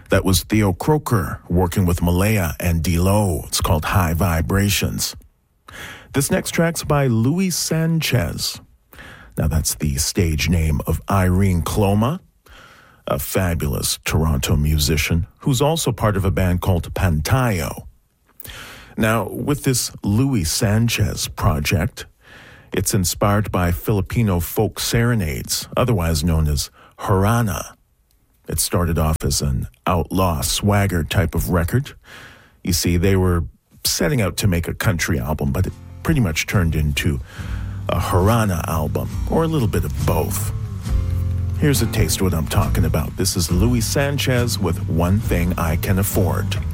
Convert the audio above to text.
That was Theo Croker working with Malaya and D-Lo. It's called High Vibrations. This next track's by Luis Sanchez. Now that's the stage name of Irene Cloma, a fabulous Toronto musician who's also part of a band called Pantayo. Now, with this Luis Sanchez project, it's inspired by Filipino folk serenades, otherwise known as Harana. It started off as an outlaw swagger type of record. You see, they were setting out to make a country album, but it pretty much turned into a Harana album, or a little bit of both. Here's a taste of what I'm talking about. This is Luis Sanchez with One Thing I Can Afford.